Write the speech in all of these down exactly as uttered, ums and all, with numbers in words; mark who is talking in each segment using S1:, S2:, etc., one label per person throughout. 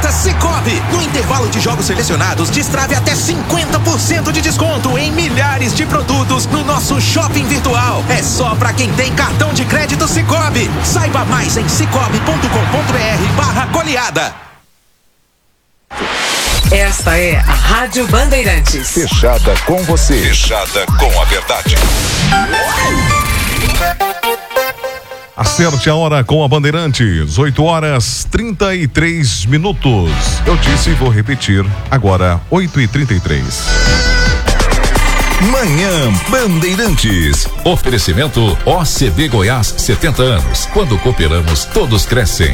S1: Lojas Sicoob. No intervalo de jogos selecionados, destrave até cinquenta por cento de desconto em milhares de produtos no nosso shopping virtual. É só pra quem tem cartão de crédito Sicoob. Saiba mais em cicobi ponto com ponto br barra goleada.
S2: Esta é a Rádio Bandeirantes.
S3: Fechada com você. Fechada com a verdade.
S4: Acerte a hora com a Bandeirantes, oito horas trinta e três minutos. Eu disse e vou repetir, agora oito e trinta e três.
S3: Manhã Bandeirantes. Oferecimento O C B Goiás, setenta anos. Quando cooperamos, todos crescem.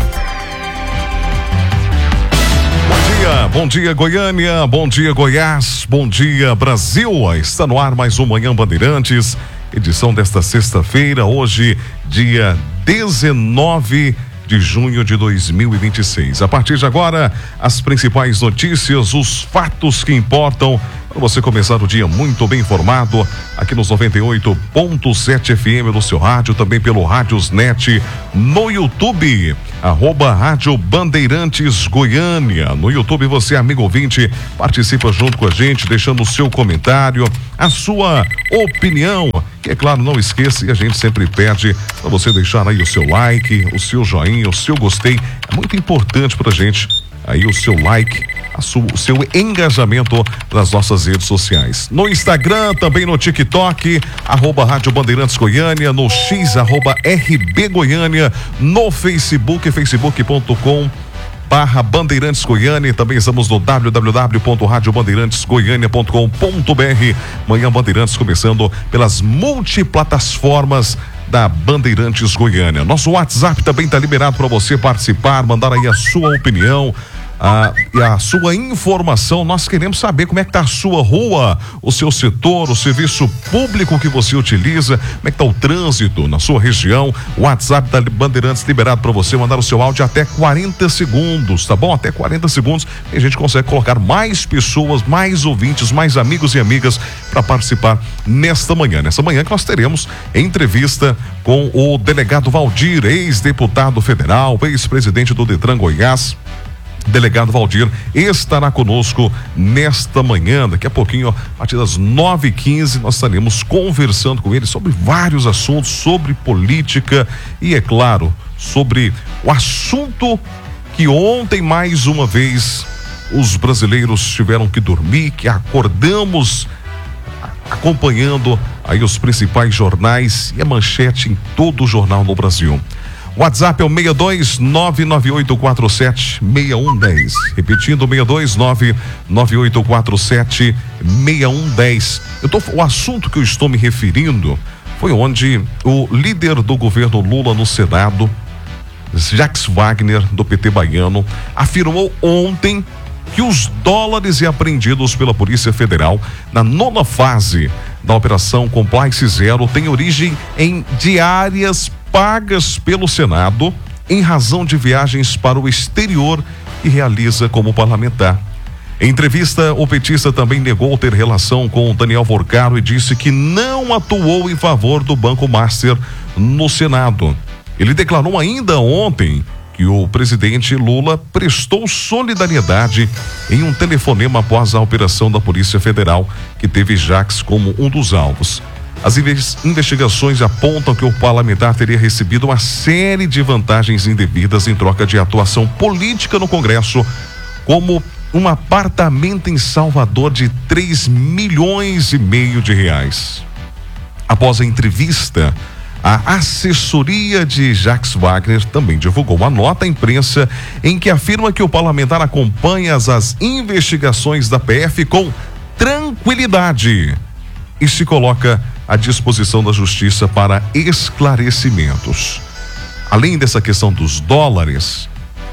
S4: Bom dia, bom dia Goiânia, bom dia Goiás, bom dia Brasil. Está no ar mais um Manhã Bandeirantes, edição desta sexta-feira, hoje dia dezenove de junho de dois mil e vinte e seis. A partir de agora, as principais notícias, os fatos que importam para você começar o dia muito bem informado aqui nos noventa e oito ponto sete F M do seu rádio, também pelo Rádiosnet no YouTube, arroba Rádio Bandeirantes Goiânia. No YouTube você, amigo ouvinte, participa junto com a gente, deixando o seu comentário, a sua opinião, que é claro, não esqueça, e a gente sempre pede para você deixar aí o seu like, o seu joinha, o seu gostei, é muito importante pra gente aí o seu like, a sua, o seu engajamento nas nossas redes sociais. No Instagram, também no TikTok, arroba Rádio Bandeirantes Goiânia, no X, arroba R B Goiânia, no Facebook, facebook ponto com barra Bandeirantes Goiânia, também estamos no w w w ponto rádio bandeirantes goiânia ponto com ponto b r. Manhã Bandeirantes começando pelas multiplataformas da Bandeirantes Goiânia. Nosso WhatsApp também está liberado para você participar, mandar aí a sua opinião, a, e a sua informação. Nós queremos saber como é que está a sua rua, o seu setor, o serviço público que você utiliza, como é que está o trânsito na sua região. O WhatsApp da Bandeirantes liberado para você mandar o seu áudio até quarenta segundos, tá bom? Até quarenta segundos e a gente consegue colocar mais pessoas, mais ouvintes, mais amigos e amigas para participar nesta manhã. Nessa manhã que nós teremos entrevista com o delegado Valdir, ex-deputado federal, ex-presidente do Detran Goiás. Delegado Valdir estará conosco nesta manhã. Daqui a pouquinho, a partir das nove e quinze, nós estaremos conversando com ele sobre vários assuntos, sobre política e, é claro, sobre o assunto que ontem, mais uma vez, os brasileiros tiveram que dormir, que acordamos acompanhando aí os principais jornais e a manchete em todo o jornal no Brasil. WhatsApp é o seis dois nove nove oito quatro sete seis um um zero. Repetindo, seis dois nove nove oito quatro sete seis um um zero. Eu tô, o assunto que eu estou me referindo foi onde o líder do governo Lula no Senado, Jacques Wagner, do P T baiano, afirmou ontem que os dólares apreendidos pela Polícia Federal na nona fase da Operação Compliance Zero têm origem em diárias pagas pelo Senado em razão de viagens para o exterior que realiza como parlamentar. Em entrevista, o petista também negou ter relação com Daniel Vorcaro e disse que não atuou em favor do Banco Master no Senado. Ele declarou ainda ontem que o presidente Lula prestou solidariedade em um telefonema após a operação da Polícia Federal, que teve Jacques como um dos alvos. As investigações apontam que o parlamentar teria recebido uma série de vantagens indevidas em troca de atuação política no Congresso, como um apartamento em Salvador de três milhões e meio de reais. Após a entrevista, a assessoria de Jacques Wagner também divulgou uma nota à imprensa em que afirma que o parlamentar acompanha as, as investigações da P F com tranquilidade e se coloca à disposição da Justiça para esclarecimentos. Além dessa questão dos dólares,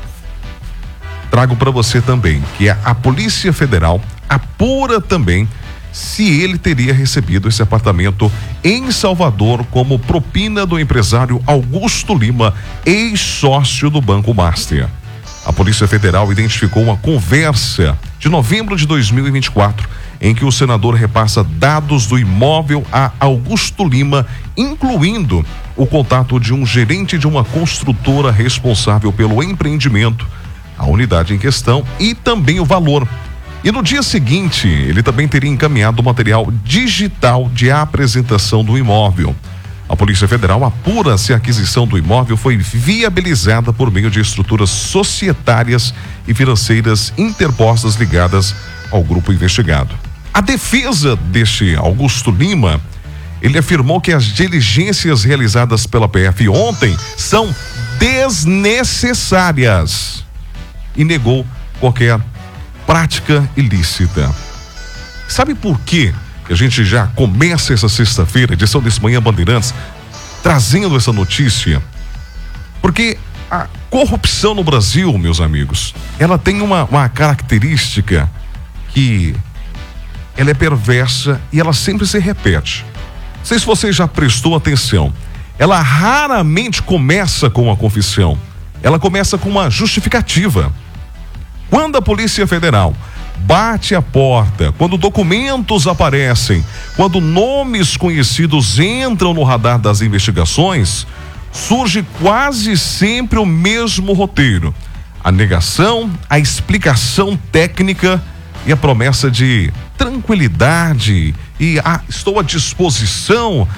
S4: trago para você também que a, a Polícia Federal apura também se ele teria recebido esse apartamento em Salvador como propina do empresário Augusto Lima, ex-sócio do Banco Master. A Polícia Federal identificou uma conversa de novembro de dois mil e vinte e quatro em que o senador repassa dados do imóvel a Augusto Lima, incluindo o contato de um gerente de uma construtora responsável pelo empreendimento, a unidade em questão e também o valor. E no dia seguinte, ele também teria encaminhado o material digital de apresentação do imóvel. A Polícia Federal apura se a aquisição do imóvel foi viabilizada por meio de estruturas societárias e financeiras interpostas ligadas ao grupo investigado. A defesa deste Augusto Lima, ele afirmou que as diligências realizadas pela P F ontem são desnecessárias e negou qualquer prática ilícita. Sabe por quê que a gente já começa essa sexta-feira, edição desse Manhã Bandeirantes, trazendo essa notícia? Porque a corrupção no Brasil, meus amigos, ela tem uma, uma característica que ela é perversa e ela sempre se repete. Não sei se você já prestou atenção. Ela raramente começa com uma confissão. Ela começa com uma justificativa. Quando a Polícia Federal bate a porta, quando documentos aparecem, quando nomes conhecidos entram no radar das investigações, surge quase sempre o mesmo roteiro: a negação, a explicação técnica e a promessa de tranquilidade e ah, estou à disposição